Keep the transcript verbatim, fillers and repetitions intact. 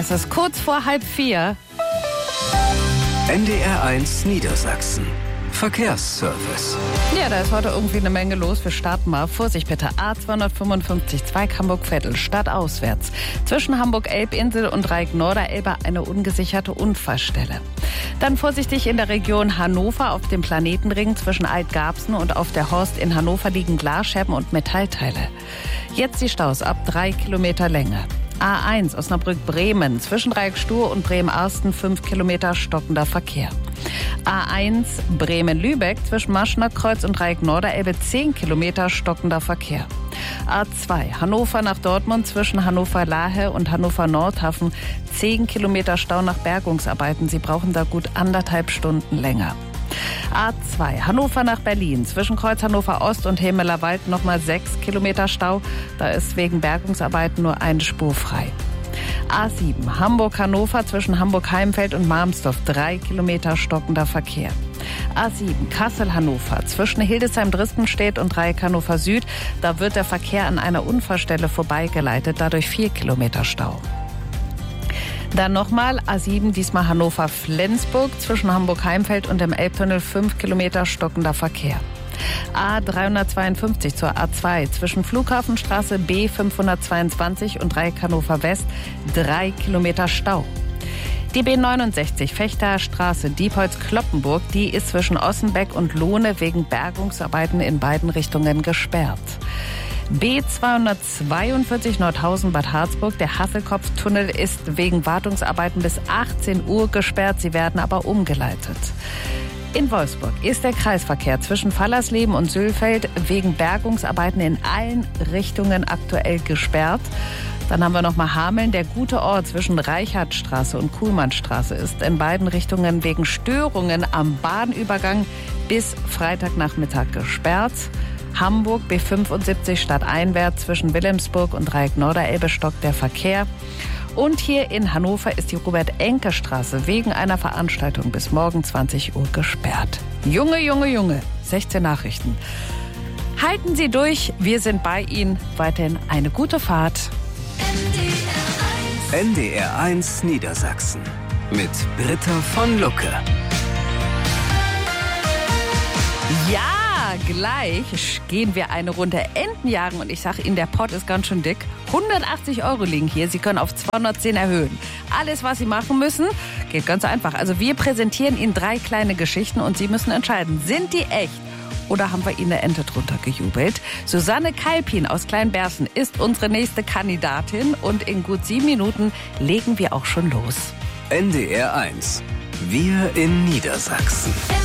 Es ist kurz vor halb vier. N D R eins Niedersachsen. Verkehrsservice. Ja, da ist heute irgendwie eine Menge los. Wir starten mal. Vorsicht bitte. A zweihundertfünfundfünfzig, Zweig Hamburg-Vettel, stadtauswärts. Zwischen Hamburg-Elbinsel und Dreieck-Norderelbe eine ungesicherte Unfallstelle. Dann vorsichtig in der Region Hannover auf dem Planetenring zwischen Altgarbsen und auf der Horst in Hannover liegen Glasscherben und Metallteile. Jetzt die Staus ab drei Kilometer Länge. A eins Osnabrück-Bremen zwischen Dreieck-Stur und Bremen-Arsten fünf Kilometer stockender Verkehr. A eins Bremen-Lübeck zwischen Maschnerkreuz und Dreieck-Norderelbe zehn Kilometer stockender Verkehr. A zwei Hannover nach Dortmund zwischen Hannover-Lahe und Hannover-Nordhafen zehn Kilometer Stau nach Bergungsarbeiten. Sie brauchen da gut anderthalb Stunden länger. A zwei Hannover nach Berlin zwischen Kreuz Hannover Ost und Hemeler Wald nochmal sechs Kilometer Stau. Da ist wegen Bergungsarbeiten nur eine Spur frei. A sieben Hamburg-Hannover zwischen Hamburg-Heimfeld und Marmsdorf drei Kilometer stockender Verkehr. A sieben Kassel-Hannover zwischen Hildesheim-Dristenstedt und Dreieck Hannover Süd. Da wird der Verkehr an einer Unfallstelle vorbeigeleitet, dadurch vier Kilometer Stau. Dann nochmal A sieben, diesmal Hannover-Flensburg zwischen Hamburg-Heimfeld und dem Elbtunnel fünf Kilometer stockender Verkehr. A dreihundertzweiundfünfzig zur A zwei zwischen Flughafenstraße B fünfhundertzweiundzwanzig und Dreieck Hannover West drei Kilometer Stau. Die B neunundsechzig Fechterstraße Diepholz-Kloppenburg, die ist zwischen Ossenbeck und Lohne wegen Bergungsarbeiten in beiden Richtungen gesperrt. B zweihundertzweiundvierzig Nordhausen-Bad Harzburg, der Hasselkopftunnel ist wegen Wartungsarbeiten bis achtzehn Uhr gesperrt, sie werden aber umgeleitet. In Wolfsburg ist der Kreisverkehr zwischen Fallersleben und Sülfeld wegen Bergungsarbeiten in allen Richtungen aktuell gesperrt. Dann haben wir noch mal Hameln. Der gute Ort zwischen Reichardtstraße und Kuhlmannstraße ist in beiden Richtungen wegen Störungen am Bahnübergang bis Freitagnachmittag gesperrt. Hamburg B fünfundsiebzig stadteinwärts zwischen Wilhelmsburg und Dreieck-Norderelbe stockt der Verkehr. Und hier in Hannover ist die Robert-Enke-Straße wegen einer Veranstaltung bis morgen zwanzig Uhr gesperrt. Junge, Junge, Junge, sechzehn Nachrichten. Halten Sie durch, wir sind bei Ihnen. Weiterhin eine gute Fahrt. N D R eins Niedersachsen mit Britta von Lucke. Ja, gleich gehen wir eine Runde Enten jagen und ich sage Ihnen, der Pott ist ganz schön dick. hundertachtzig Euro liegen hier, Sie können auf zweihundertzehn erhöhen. Alles, was Sie machen müssen, geht ganz einfach. Also wir präsentieren Ihnen drei kleine Geschichten und Sie müssen entscheiden, sind die echt? Oder haben wir Ihnen eine Ente drunter gejubelt? Susanne Kalpin aus Kleinbersen ist unsere nächste Kandidatin und in gut sieben Minuten legen wir auch schon los. N D R eins. Wir in Niedersachsen.